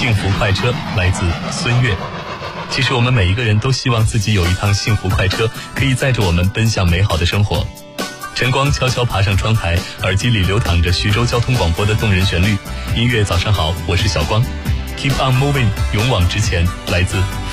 幸福快车来自孙悦。其实我们每一个人都希望自己有一趟幸福快车，可以载着我们奔向美好的生活。晨光悄悄爬上窗台，耳机里流淌着徐州交通广播的动人旋律。音乐早上好，我是小光。Keep on moving， 勇往直前，来自